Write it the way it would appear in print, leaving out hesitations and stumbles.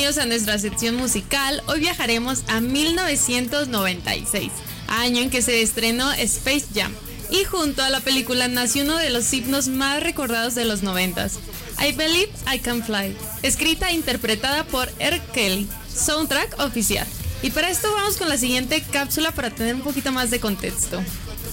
Bienvenidos a nuestra sección musical. Hoy viajaremos a 1996, año en que se estrenó Space Jam. Y junto a la película nació uno de los himnos más recordados de los 90s, I Believe I Can Fly, escrita e interpretada por R. Kelly, soundtrack oficial. Y para esto vamos con la siguiente cápsula para tener un poquito más de contexto.